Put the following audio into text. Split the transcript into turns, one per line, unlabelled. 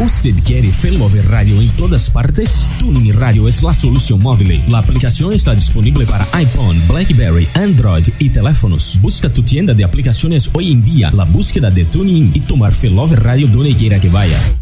¿Usted quiere Failover Radio en todas partes? Tuning Radio es la solución móvil. La aplicación está disponible para iPhone, BlackBerry, Android y teléfonos. Busca tu tienda de aplicaciones hoy en día, la búsqueda de Tuning y tomar Failover Radio donde quiera que vaya.